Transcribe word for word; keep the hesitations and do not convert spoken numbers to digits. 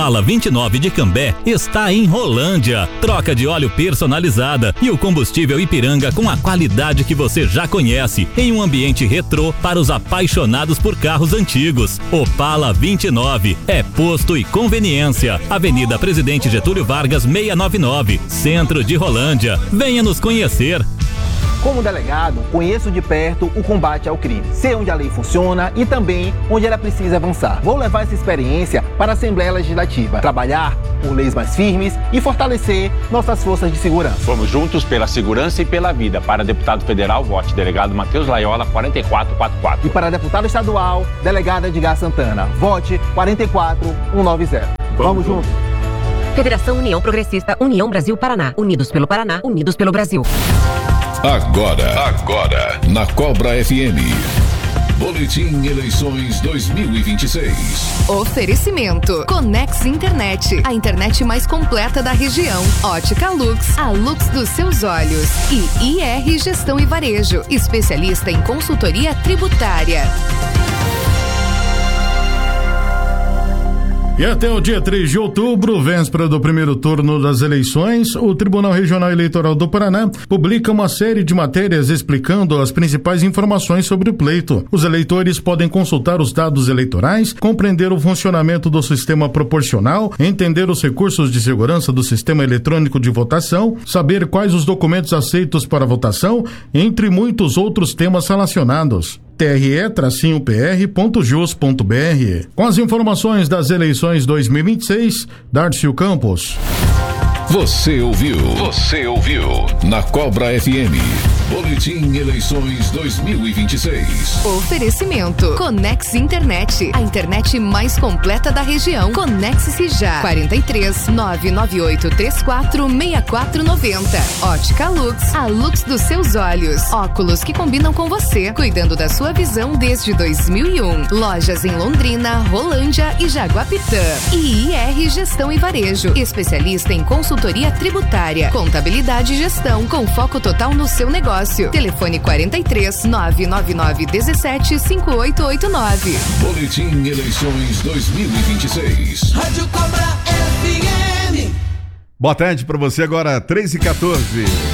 Opala vinte e nove de Cambé está em Rolândia. Troca de óleo personalizada e o combustível Ipiranga com a qualidade que você já conhece, em um ambiente retrô para os apaixonados por carros antigos. Opala vinte e nove é posto e conveniência. Avenida Presidente Getúlio Vargas seiscentos e noventa e nove, Centro de Rolândia. Venha nos conhecer. Como delegado, conheço de perto o combate ao crime. Sei onde a lei funciona e também onde ela precisa avançar. Vou levar essa experiência para a Assembleia Legislativa, trabalhar por leis mais firmes e fortalecer nossas forças de segurança. Vamos juntos pela segurança e pela vida. Para deputado federal, vote delegado Matheus Laiola, quatro quatro quatro quatro. E para deputado estadual, delegada Edgar Santana, vote quatro quatro um nove zero. Vamos, Vamos juntos. Federação União Progressista, União Brasil Paraná. Unidos pelo Paraná, unidos pelo Brasil. Agora, agora, na Cobra F M. Boletim Eleições dois mil e vinte e seis. Oferecimento. Conex Internet. A internet mais completa da região. Ótica Lux. A luz dos seus olhos. E I R Gestão e Varejo. Especialista em consultoria tributária. E até o dia três de outubro, véspera do primeiro turno das eleições, o Tribunal Regional Eleitoral do Paraná publica uma série de matérias explicando as principais informações sobre o pleito. Os eleitores podem consultar os dados eleitorais, compreender o funcionamento do sistema proporcional, entender os recursos de segurança do sistema eletrônico de votação, saber quais os documentos aceitos para votação, entre muitos outros temas relacionados. T R E tracinho P R ponto jus ponto B R. Com as informações das eleições dois mil e vinte e seis, Darcio Campos. Você ouviu? Você ouviu? Na Cobra F M. Boletim Eleições dois mil e vinte e seis. Oferecimento. Conex Internet. A internet mais completa da região. Conecte-se já. quarenta e três, nove nove oito três quatro, seis quatro nove zero. Ótica Lux. A luz dos seus olhos. Óculos que combinam com você. Cuidando da sua visão desde dois mil e um. Lojas em Londrina, Rolândia e Jaguapitã. E I R Gestão e Varejo. Especialista em consultoria tributária. Contabilidade e gestão com foco total no seu negócio. Telefone quarenta e três, nove nove nove um sete, cinco oito oito nove. Boletim Eleições dois mil e vinte e seis. Rádio Cobra F M. Boa tarde para você agora, três e quatorze.